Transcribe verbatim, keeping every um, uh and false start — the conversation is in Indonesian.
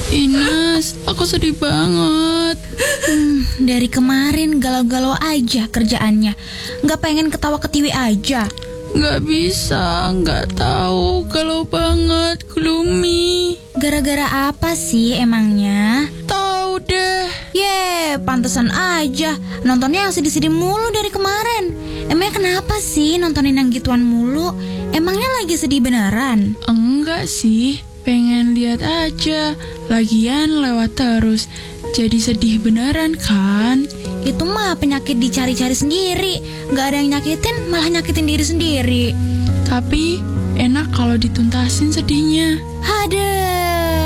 Ines, aku sedih banget. Hmm, dari kemarin galau-galau aja kerjaannya. Nggak pengen ketawa ketiwi aja. Nggak bisa, nggak tahu, galau banget, gloomy. Gara-gara apa sih emangnya? Tahu deh. Ye, pantesan aja. Nontonnya yang sedih-sedih mulu dari kemarin. Emangnya kenapa sih nontonin yang gituan mulu? Emangnya lagi sedih beneran? Enggak sih, pengen lihat aja. Lagian lewat terus, jadi sedih beneran kan? Itu mah penyakit dicari-cari sendiri. Nggak ada yang nyakitin, malah nyakitin diri sendiri. Tapi enak kalau dituntasin sedihnya. Hadeh.